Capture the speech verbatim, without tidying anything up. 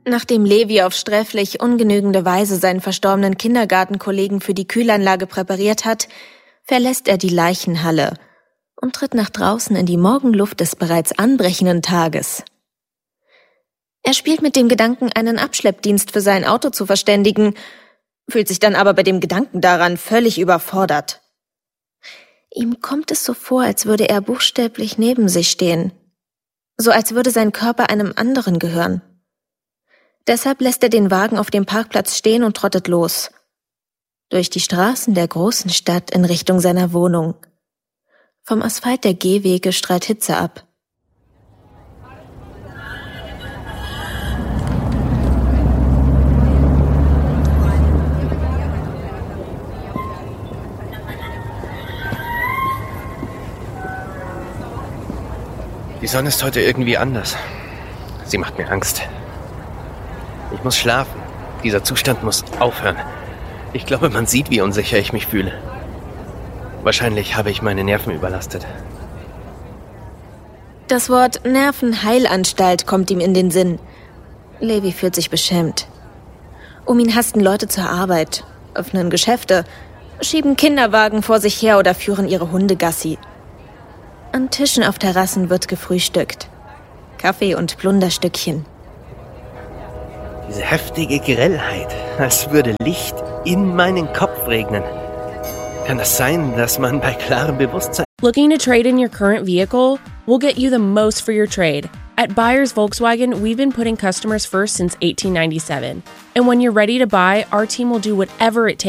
Nachdem Levi auf sträflich ungenügende Weise seinen verstorbenen Kindergartenkollegen für die Kühlanlage präpariert hat, verlässt er die Leichenhalle und tritt nach draußen in die Morgenluft des bereits anbrechenden Tages. Er spielt mit dem Gedanken, einen Abschleppdienst für sein Auto zu verständigen, fühlt sich dann aber bei dem Gedanken daran völlig überfordert. Ihm kommt es so vor, als würde er buchstäblich neben sich stehen, so als würde sein Körper einem anderen gehören. Deshalb lässt er den Wagen auf dem Parkplatz stehen und trottet los. Durch die Straßen der großen Stadt in Richtung seiner Wohnung. Vom Asphalt der Gehwege strahlt Hitze ab. Die Sonne ist heute irgendwie anders. Sie macht mir Angst. Ich muss schlafen. Dieser Zustand muss aufhören. Ich glaube, man sieht, wie unsicher ich mich fühle. Wahrscheinlich habe ich meine Nerven überlastet. Das Wort Nervenheilanstalt kommt ihm in den Sinn. Levi fühlt sich beschämt. Um ihn hasten Leute zur Arbeit, öffnen Geschäfte, schieben Kinderwagen vor sich her oder führen ihre Hunde Gassi. An Tischen auf Terrassen wird gefrühstückt. Kaffee und Plunderstückchen. Diese heftige Grellheit, als würde Licht in meinen Kopf regnen. Kann das sein, dass man bei klarem Bewusstsein... Looking to trade in your current vehicle? We'll get you the most for your trade. At Buyers Volkswagen, we've been putting customers first since eighteen ninety-seven. And when you're ready to buy, our team will do whatever it takes